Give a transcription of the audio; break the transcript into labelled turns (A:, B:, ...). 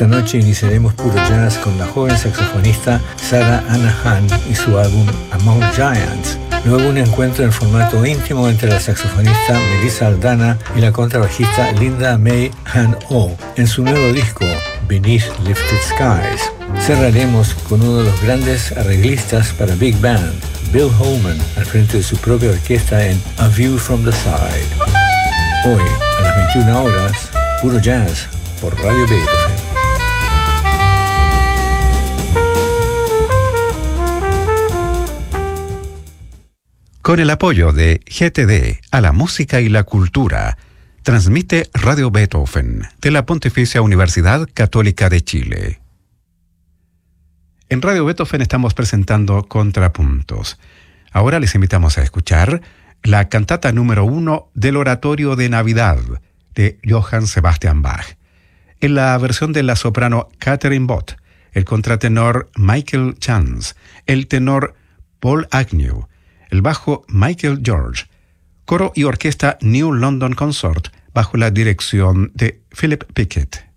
A: Esta noche iniciaremos Puro Jazz con la joven saxofonista Sarah Anna Hahn y su álbum Among Giants. Luego un encuentro en formato íntimo entre la saxofonista Melissa Aldana y la contrabajista Linda May Han-Oh en su nuevo disco Beneath Lifted Skies. Cerraremos con uno de los grandes arreglistas para Big Band, Bill Holman, al frente de su propia orquesta en A View from the Side. Hoy, a las 21 horas, Puro Jazz por Radio Beethoven.
B: Con el apoyo de GTD a la música y la cultura, transmite Radio Beethoven de la Pontificia Universidad Católica de Chile. En Radio Beethoven estamos presentando Contrapuntos. Ahora les invitamos a escuchar la cantata número 1 del Oratorio de Navidad de Johann Sebastian Bach, en la versión de la soprano Catherine Bott, el contratenor Michael Chance, el tenor Paul Agnew, el bajo Michael George, coro y orquesta New London Consort bajo la dirección de Philip Pickett.